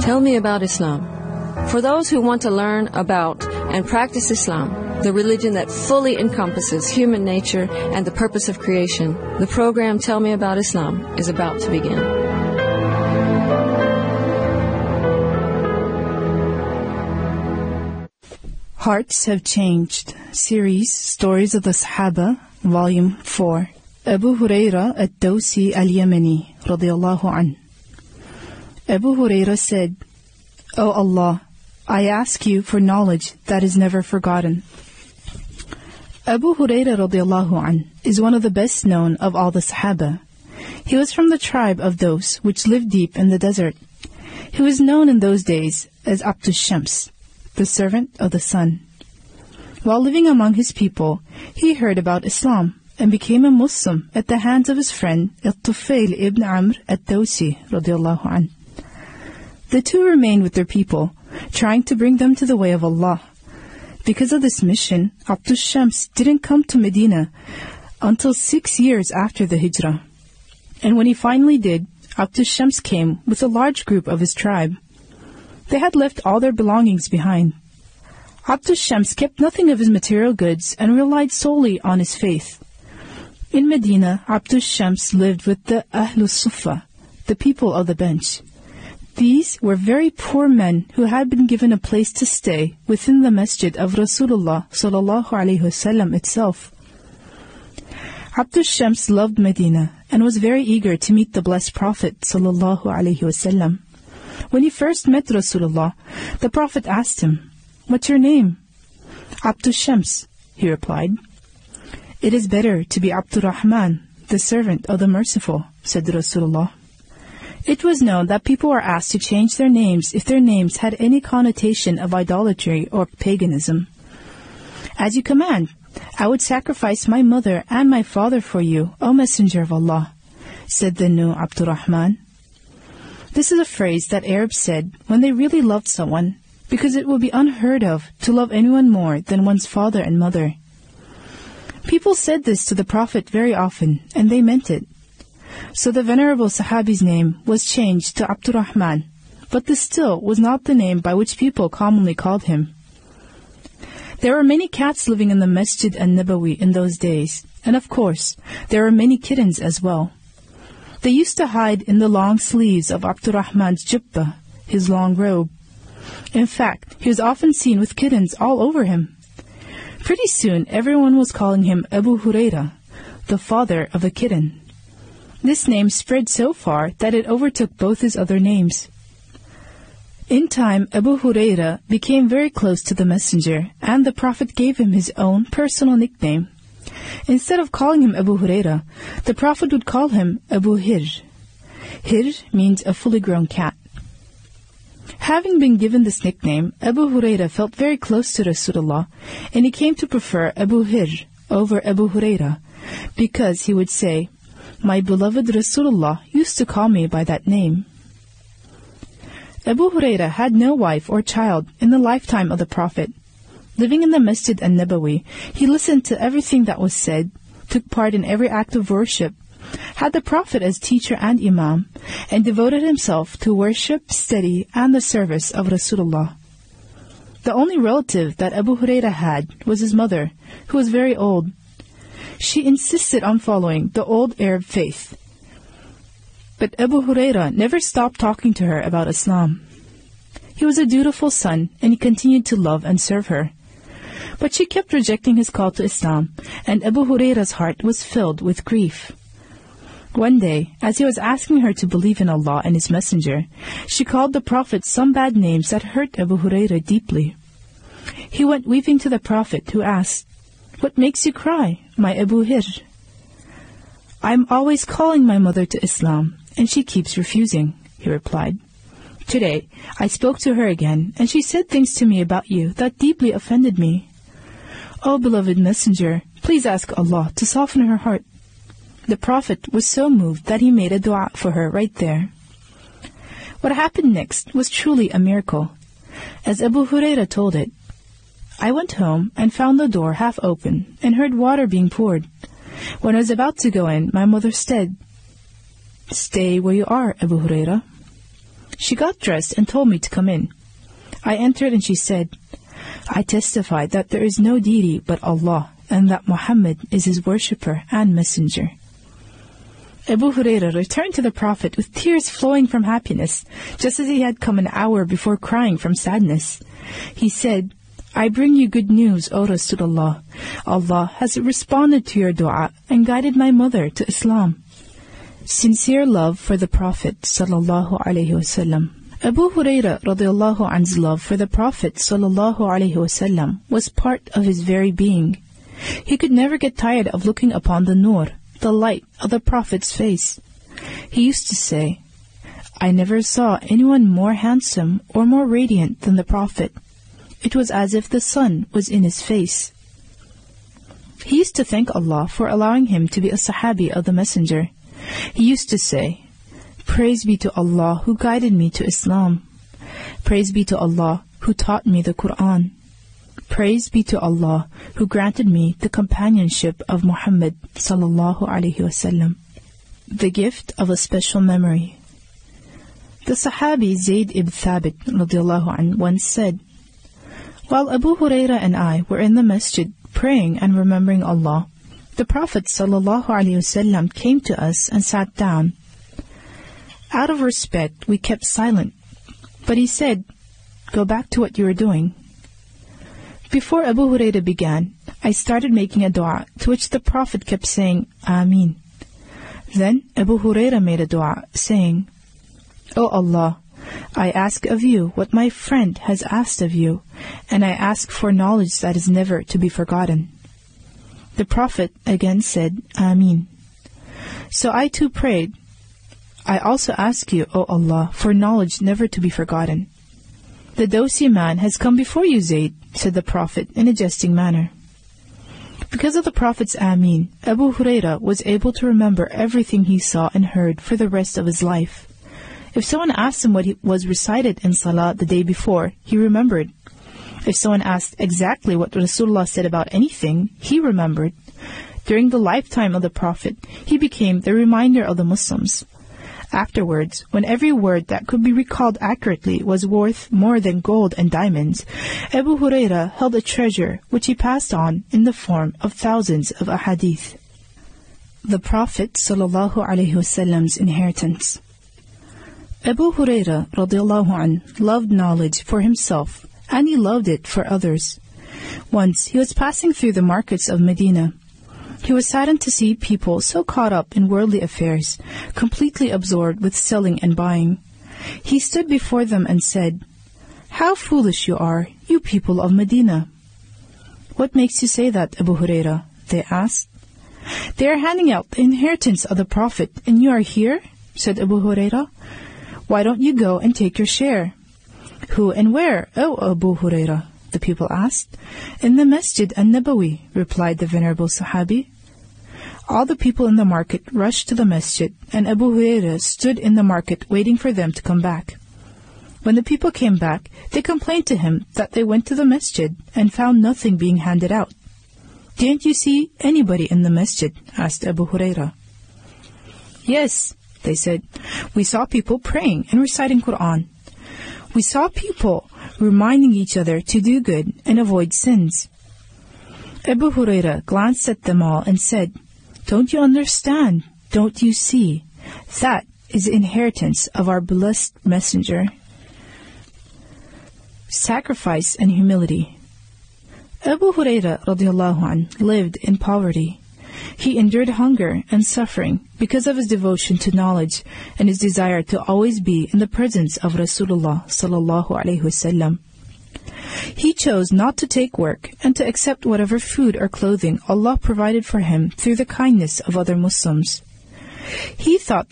Tell me about Islam. For those who want to learn about and practice Islam, the religion that fully encompasses human nature and the purpose of creation, the program Tell Me About Islam is about to begin. Hearts Have Changed, Series Stories of the Sahaba, Volume 4. Abu Huraira ad-Dawsi al-Yamani, radiyallahu an. Abu Huraira said, O Allah, I ask you for knowledge that is never forgotten. Abu Huraira radiyallahu an is one of the best known of all the Sahaba. He was from the tribe of those which lived deep in the desert. He was known in those days as Abdus Shams, the servant of the sun. While living among his people, he heard about Islam and became a Muslim at the hands of his friend Al-Tufail ibn Amr ad-Dawsi radiyallahu an. The two remained with their people, trying to bring them to the way of Allah. Because of this mission, Abdus Shams didn't come to Medina until 6 years after the Hijrah. And when he finally did, Abdus Shams came with a large group of his tribe. They had left all their belongings behind. Abdus Shams kept nothing of his material goods and relied solely on his faith. In Medina, Abdus Shams lived with the Ahlus Sufa, the people of the bench. These were very poor men who had been given a place to stay within the masjid of Rasulullah sallallahu alaihi wasallam itself. Abdus Shams loved Medina and was very eager to meet the blessed Prophet sallallahu alaihi wasallam. When he first met Rasulullah, the Prophet asked him, "What's your name?" "Abdus Shams," he replied. "It is better to be Abdurrahman, the servant of the merciful," said Rasulullah. It was known that people were asked to change their names if their names had any connotation of idolatry or paganism. "As you command, I would sacrifice my mother and my father for you, O Messenger of Allah," said the new Abdurrahman. This is a phrase that Arabs said when they really loved someone, because it would be unheard of to love anyone more than one's father and mother. People said this to the Prophet very often, and they meant it. So the venerable Sahabi's name was changed to Abdurrahman, but this still was not the name by which people commonly called him. There were many cats living in the Masjid an-Nabawi in those days, and of course, there were many kittens as well. They used to hide in the long sleeves of Abdurrahman's jubbah, his long robe. In fact, he was often seen with kittens all over him. Pretty soon, everyone was calling him Abu Huraira, the father of a kitten. This name spread so far that it overtook both his other names. In time, Abu Huraira became very close to the Messenger, and the Prophet gave him his own personal nickname. Instead of calling him Abu Huraira, the Prophet would call him Abu Hir. Hir means a fully grown cat. Having been given this nickname, Abu Huraira felt very close to Rasulullah, and he came to prefer Abu Hir over Abu Huraira, because he would say, "My beloved Rasulullah used to call me by that name." Abu Huraira had no wife or child in the lifetime of the Prophet. Living in the Masjid an-Nabawi, he listened to everything that was said, took part in every act of worship, had the Prophet as teacher and imam, and devoted himself to worship, study, and the service of Rasulullah. The only relative that Abu Huraira had was his mother, who was very old. She insisted on following the old Arab faith. But Abu Huraira never stopped talking to her about Islam. He was a dutiful son, and he continued to love and serve her. But she kept rejecting his call to Islam, and Abu Huraira's heart was filled with grief. One day, as he was asking her to believe in Allah and His Messenger, she called the Prophet some bad names that hurt Abu Huraira deeply. He went weeping to the Prophet, who asked, "What makes you cry, my Abu Hir?" "I am always calling my mother to Islam, and she keeps refusing," he replied. "Today, I spoke to her again, and she said things to me about you that deeply offended me. O beloved Messenger, please ask Allah to soften her heart." The Prophet was so moved that he made a dua for her right there. What happened next was truly a miracle. As Abu Huraira told it, "I went home and found the door half open and heard water being poured. When I was about to go in, my mother said, 'Stay where you are, Abu Huraira.' She got dressed and told me to come in. I entered and she said, I testify that there is no deity but Allah, and that Muhammad is his worshipper and messenger. Abu Huraira returned to the Prophet with tears flowing from happiness, just as he had come an hour before crying from sadness. He said, I bring you good news, O Rasulullah. Allah has responded to your dua and guided my mother to Islam. Sincere love for the Prophet sallallahu alaihi wasallam. Abu Huraira radiallahu anhu's love for the Prophet sallallahu alaihi wasallam was part of his very being. He could never get tired of looking upon the nur, the light of the Prophet's face. He used to say, I never saw anyone more handsome or more radiant than the Prophet. It was as if the sun was in his face. He used to thank Allah for allowing him to be a Sahabi of the Messenger. He used to say, Praise be to Allah who guided me to Islam. Praise be to Allah who taught me the Quran. Praise be to Allah who granted me the companionship of Muhammad sallallahu alaihi wasallam. The gift of a special memory. The Sahabi Zayd ibn Thabit radiallahu anhu once said, While Abu Huraira and I were in the masjid praying and remembering Allah, the Prophet sallallahu alaihi wasallam came to us and sat down. Out of respect, we kept silent, but he said, Go back to what you were doing. Before Abu Huraira began, I started making a dua, to which the Prophet kept saying, Ameen. Then Abu Huraira made a dua, saying, O Allah, I ask of you what my friend has asked of you, and I ask for knowledge that is never to be forgotten. The Prophet again said, Ameen. So I too prayed, I also ask you, O Allah, for knowledge never to be forgotten. The Dawsi man has come before you, Zayd, said the Prophet in a jesting manner. Because of the Prophet's Ameen, Abu Huraira was able to remember everything he saw and heard for the rest of his life. If someone asked him what was recited in Salah the day before, he remembered. If someone asked exactly what Rasulullah said about anything, he remembered. During the lifetime of the Prophet, he became the reminder of the Muslims. Afterwards, when every word that could be recalled accurately was worth more than gold and diamonds, Abu Huraira held a treasure which he passed on in the form of thousands of ahadith. The Prophet sallallahu alaihi wasallam's inheritance. Abu Huraira radiallahu anh loved knowledge for himself, and he loved it for others. Once he was passing through the markets of Medina. He was saddened to see people so caught up in worldly affairs, completely absorbed with selling and buying. He stood before them and said, How foolish you are, you people of Medina. What makes you say that, Abu Huraira? They asked. They are handing out the inheritance of the Prophet, and you are here? Said Abu Huraira. Why don't you go and take your share? Who and where, O Abu Huraira? The people asked. In the Masjid an-Nabawi, replied the venerable Sahabi. All the people in the market rushed to the masjid, and Abu Huraira stood in the market waiting for them to come back. When the people came back, they complained to him that they went to the masjid and found nothing being handed out. Didn't you see anybody in the masjid? Asked Abu Huraira. Yes, they said, we saw people praying and reciting Quran. We saw people reminding each other to do good and avoid sins. Abu Huraira glanced at them all and said, Don't you understand? Don't you see? That is the inheritance of our blessed messenger. Sacrifice and humility. Abu Huraira radiallahu anh lived in poverty. He endured hunger and suffering because of his devotion to knowledge and his desire to always be in the presence of Rasulullah sallallahu alaihi wasallam. He chose not to take work and to accept whatever food or clothing Allah provided for him through the kindness of other Muslims. He thought